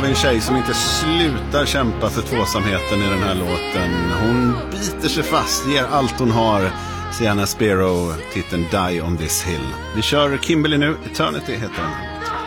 vi en tjej som inte slutar kämpa för tvåsamheten i den här låten. Hon biter sig fast, ger allt hon har. Sienna Sparrow, titeln Die on this hill. Vi kör Kimberly nu, Eternity heter den.